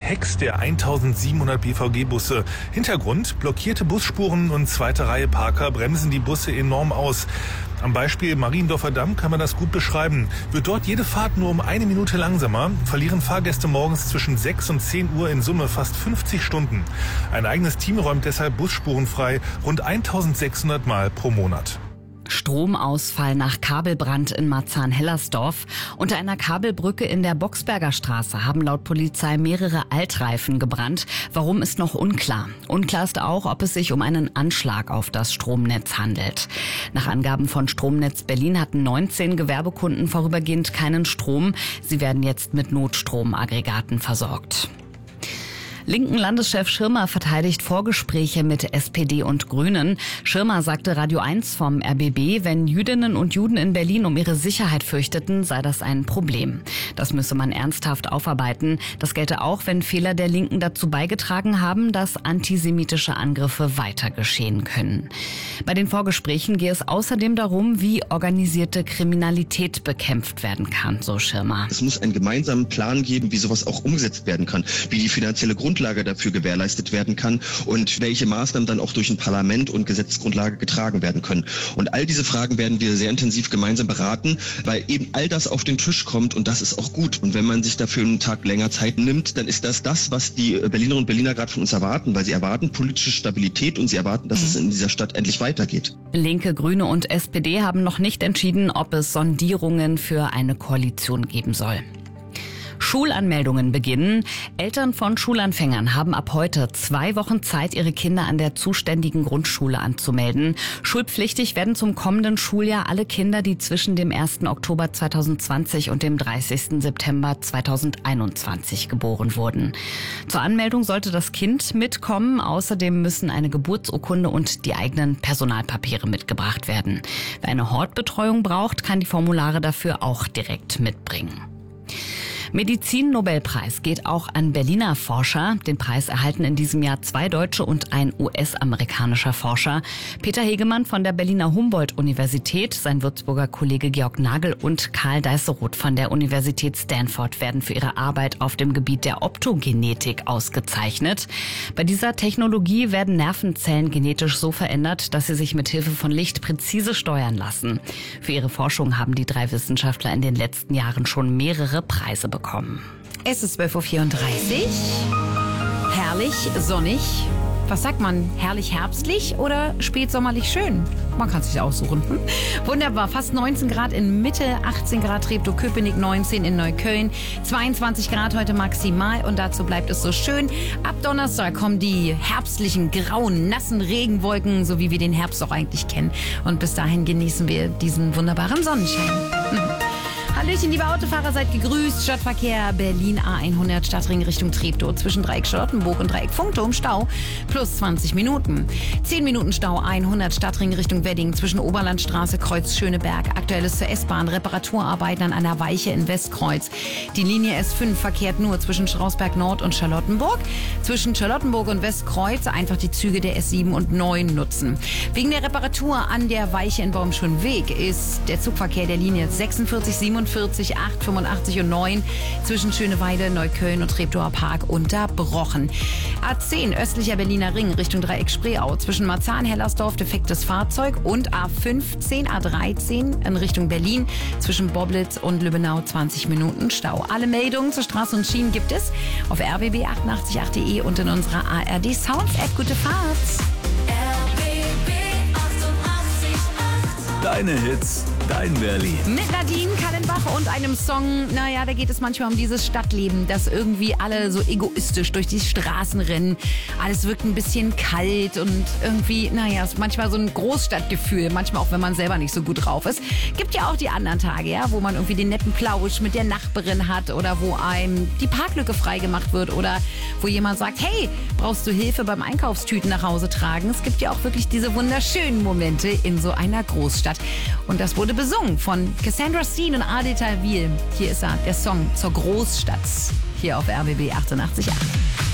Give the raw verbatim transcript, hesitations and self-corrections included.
Hex der eintausendsiebenhundert B V G-Busse. Hintergrund: blockierte Busspuren und zweite Reihe Parker bremsen die Busse enorm aus. Am Beispiel Mariendorfer Damm kann man das gut beschreiben. Wird dort jede Fahrt nur um eine Minute langsamer, verlieren Fahrgäste morgens zwischen sechs und zehn Uhr in Summe fast fünfzig Stunden. Ein eigenes Team räumt deshalb Busspuren frei, rund eintausendsechshundert Mal pro Monat. Stromausfall nach Kabelbrand in Marzahn-Hellersdorf. Unter einer Kabelbrücke in der Boxberger Straße haben laut Polizei mehrere Altreifen gebrannt. Warum, ist noch unklar. Unklar ist auch, ob es sich um einen Anschlag auf das Stromnetz handelt. Nach Angaben von Stromnetz Berlin hatten neunzehn Gewerbekunden vorübergehend keinen Strom. Sie werden jetzt mit Notstromaggregaten versorgt. Linken Landeschef Schirmer verteidigt Vorgespräche mit S P D und Grünen. Schirmer sagte Radio eins vom R B B, wenn Jüdinnen und Juden in Berlin um ihre Sicherheit fürchteten, sei das ein Problem. Das müsse man ernsthaft aufarbeiten. Das gelte auch, wenn Fehler der Linken dazu beigetragen haben, dass antisemitische Angriffe weiter geschehen können. Bei den Vorgesprächen gehe es außerdem darum, wie organisierte Kriminalität bekämpft werden kann, so Schirmer. Es muss einen gemeinsamen Plan geben, wie sowas auch umgesetzt werden kann, wie die finanzielle Grundlage dafür gewährleistet werden kann und welche Maßnahmen dann auch durch ein Parlament und Gesetzesgrundlage getragen werden können. Und all diese Fragen werden wir sehr intensiv gemeinsam beraten, weil eben all das auf den Tisch kommt und das ist auch gut. Und wenn man sich dafür einen Tag länger Zeit nimmt, dann ist das das, was die Berlinerinnen und Berliner gerade von uns erwarten, weil sie erwarten politische Stabilität und sie erwarten, dass mhm. es in dieser Stadt endlich weitergeht. Linke, Grüne und S P D haben noch nicht entschieden, ob es Sondierungen für eine Koalition geben soll. Schulanmeldungen beginnen. Eltern von Schulanfängern haben ab heute zwei Wochen Zeit, ihre Kinder an der zuständigen Grundschule anzumelden. Schulpflichtig werden zum kommenden Schuljahr alle Kinder, die zwischen dem ersten Oktober zweitausendzwanzig und dem dreißigsten September zweitausendeinundzwanzig geboren wurden. Zur Anmeldung sollte das Kind mitkommen. Außerdem müssen eine Geburtsurkunde und die eigenen Personalpapiere mitgebracht werden. Wer eine Hortbetreuung braucht, kann die Formulare dafür auch direkt mitbringen. Medizin-Nobelpreis geht auch an Berliner Forscher. Den Preis erhalten in diesem Jahr zwei deutsche und ein U S-amerikanischer Forscher. Peter Hegemann von der Berliner Humboldt-Universität, sein Würzburger Kollege Georg Nagel und Karl Deisseroth von der Universität Stanford werden für ihre Arbeit auf dem Gebiet der Optogenetik ausgezeichnet. Bei dieser Technologie werden Nervenzellen genetisch so verändert, dass sie sich mit Hilfe von Licht präzise steuern lassen. Für ihre Forschung haben die drei Wissenschaftler in den letzten Jahren schon mehrere Preise bekommen. Es ist zwölf Uhr vierunddreißig. Herrlich, sonnig. Was sagt man? Herrlich herbstlich oder spätsommerlich schön? Man kann es sich aussuchen. Hm? Wunderbar. Fast neunzehn Grad in Mitte, achtzehn Grad Treptow-Köpenick, neunzehn in Neukölln, zweiundzwanzig Grad heute maximal und dazu bleibt es so schön. Ab Donnerstag kommen die herbstlichen, grauen, nassen Regenwolken, so wie wir den Herbst auch eigentlich kennen. Und bis dahin genießen wir diesen wunderbaren Sonnenschein. Hm. Hallöchen, liebe Autofahrer, seid gegrüßt. Stadtverkehr Berlin A hundert, Stadtring Richtung Treptow zwischen Dreieck Charlottenburg und Dreieck Funkturm Stau plus zwanzig Minuten. zehn Minuten Stau hundert, Stadtring Richtung Wedding zwischen Oberlandstraße, Kreuz Schöneberg. Aktuelles zur S-Bahn, Reparaturarbeiten an einer Weiche in Westkreuz. Die Linie S fünf verkehrt nur zwischen Strausberg Nord und Charlottenburg. Zwischen Charlottenburg und Westkreuz einfach die Züge der S sieben und neun nutzen. Wegen der Reparatur an der Weiche in Baumschulenweg ist der Zugverkehr der Linie sechsundvierzig, siebenundvierzig, acht, fünfundachtzig und neun zwischen Schöneweide, Neukölln und Treptower Park unterbrochen. A zehn östlicher Berliner Ring Richtung Dreieck Spreeau zwischen Marzahn-Hellersdorf defektes Fahrzeug und A fünfzehn, A dreizehn in Richtung Berlin zwischen Boblitz und Lübbenau zwanzig Minuten Stau. Alle Meldungen zur Straße und Schienen gibt es auf r b b achtundachtzig punkt acht punkt de und in unserer A R D Sounds App. Gute Fahrt! R B B achtundachtzig Komma acht. Deine Hits, dein Berlin. Mit Nadine Kallenbach und einem Song, naja, da geht es manchmal um dieses Stadtleben, dass irgendwie alle so egoistisch durch die Straßen rennen. Alles wirkt ein bisschen kalt und irgendwie, naja, ist manchmal so ein Großstadtgefühl, manchmal auch, wenn man selber nicht so gut drauf ist. Gibt ja auch die anderen Tage, ja, wo man irgendwie den netten Plausch mit der Nachbarin hat oder wo einem die Parklücke freigemacht wird oder wo jemand sagt, hey, brauchst du Hilfe beim Einkaufstüten nach Hause tragen? Es gibt ja auch wirklich diese wunderschönen Momente in so einer Großstadt. Und das wurde besungen von Cassandra Steen und Adel Tawil. Hier ist er, der Song zur Großstadt, hier auf R B B achtundachtzig Komma acht.